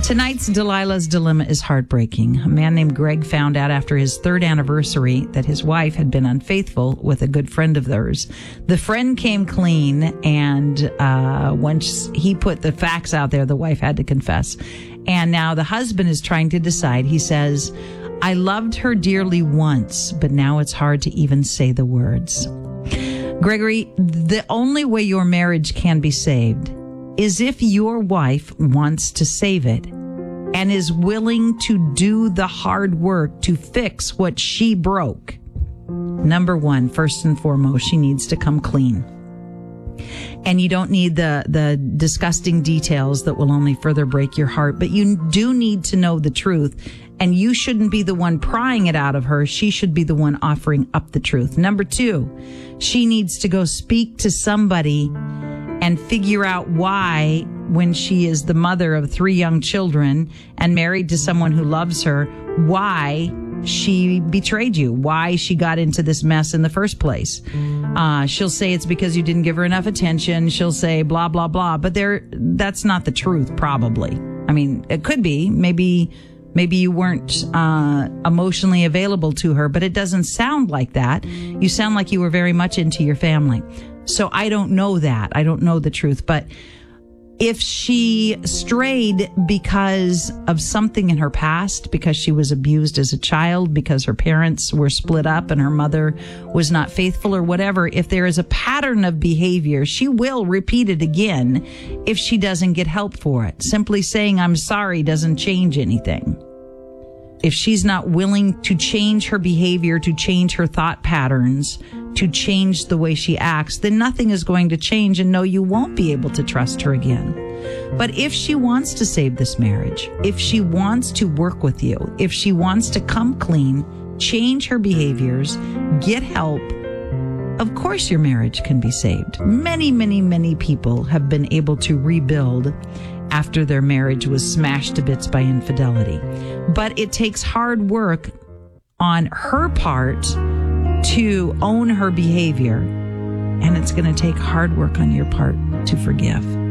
Tonight's Delilah's Dilemma is heartbreaking. A man named Greg found out after his third anniversary that his wife had been unfaithful with a good friend of theirs. The friend came clean, and once he put the facts out there, the wife had to confess. And now the husband is trying to decide. He says, I loved her dearly once, but now it's hard to even say the words. Gregory, the only way your marriage can be saved is if your wife wants to save it and is willing to do the hard work to fix what she broke. Number one, first and foremost, she needs to come clean. And you don't need the disgusting details that will only further break your heart, but you do need to know the truth. And you shouldn't be the one prying it out of her. She should be the one offering up the truth. Number two, she needs to go speak to somebody and figure out why, when she is the mother of 3 young children and married to someone who loves her, why she betrayed you, why she got into this mess in the first place. She'll say it's because you didn't give her enough attention. She'll say blah, blah, blah. But that's not the truth, probably. I mean, it could be. Maybe you weren't emotionally available to her, but it doesn't sound like that. You sound like you were very much into your family. So I don't know that. I don't know the truth. But if she strayed because of something in her past, because she was abused as a child, because her parents were split up and her mother was not faithful or whatever, if there is a pattern of behavior, she will repeat it again if she doesn't get help for it. Simply saying I'm sorry doesn't change anything. If she's not willing to change her behavior, to change her thought patterns, to change the way she acts, then nothing is going to change, and no, you won't be able to trust her again. But if she wants to save this marriage, if she wants to work with you, if she wants to come clean, change her behaviors, get help, of course your marriage can be saved. Many, many, many people have been able to rebuild after their marriage was smashed to bits by infidelity. But it takes hard work on her part to own her behavior, and it's going to take hard work on your part to forgive.